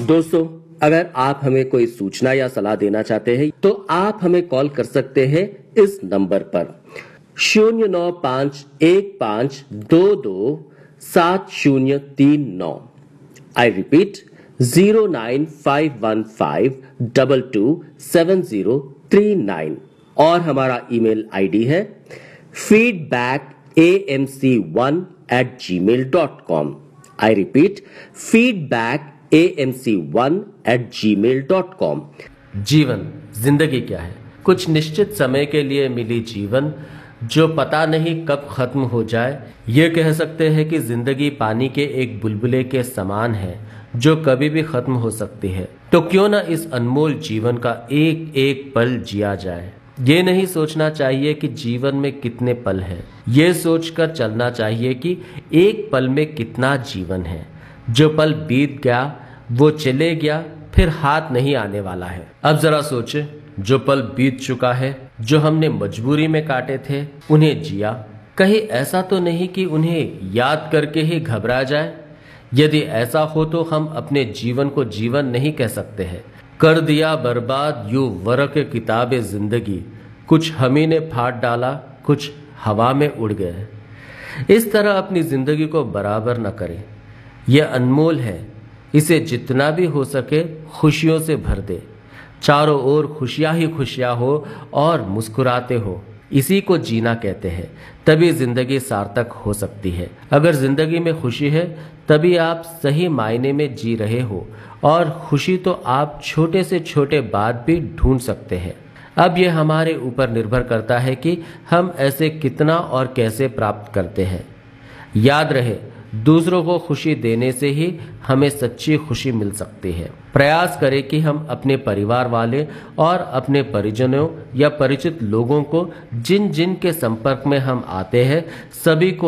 दोस्तों, अगर आप हमें कोई सूचना या सलाह देना चाहते हैं तो आप हमें कॉल कर सकते हैं इस नंबर पर 09515227039। I repeat 09515227039। और हमारा ईमेल आईडी है feedbackAMC1@gmail.com। I repeat feedbackAMC1@gmail.com। जीवन, जिंदगी क्या है? कुछ निश्चित समय के लिए मिली जीवन जो पता नहीं कब खत्म हो जाए। ये कह सकते हैं कि जिंदगी पानी के एक बुलबुले के समान है जो कभी भी खत्म हो सकती है। तो क्यों ना इस अनमोल जीवन का एक एक पल जिया जाए। ये नहीं सोचना चाहिए कि जीवन में कितने पल हैं, ये सोचकर चलना चाहिए कि एक पल में कितना जीवन है। जो पल बीत गया वो चले गया, फिर हाथ नहीं आने वाला है। अब जरा सोचे, जो पल बीत चुका है, जो हमने मजबूरी में काटे थे, उन्हें जिया। कहीं ऐसा तो नहीं कि उन्हें याद करके ही घबरा जाए। यदि ऐसा हो तो हम अपने जीवन को जीवन नहीं कह सकते हैं। कर दिया बर्बाद यूं वर्क किताबे जिंदगी, कुछ हमी ने फाड़ डाला, कुछ हवा में उड़ गए। इस तरह अपनी जिंदगी को बराबर न करें। यह अनमोल है, इसे जितना भी हो सके खुशियों से भर दे। चारों ओर खुशियां ही खुशियां हो और मुस्कुराते हो, इसी को जीना कहते हैं। तभी जिंदगी सार्थक हो सकती है। अगर जिंदगी में खुशी है तभी आप सही मायने में जी रहे हो, और खुशी तो आप छोटे से छोटे बात भी ढूंढ सकते हैं। अब यह हमारे ऊपर निर्भर करता है कि हम ऐसे कितना और कैसे प्राप्त करते हैं। याद रहे, दूसरों को खुशी देने से ही हमें सच्ची खुशी मिल सकती है। प्रयास करें कि हम अपने परिवार वाले और अपने परिजनों या परिचित लोगों को जिन जिन के संपर्क में हम आते हैं, सभी को